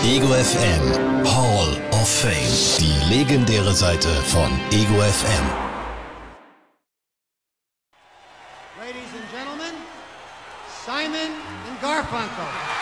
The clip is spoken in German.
Ego FM Hall of Fame. Die legendäre Seite von Ego FM. Ladies and gentlemen, Simon and Garfunkel.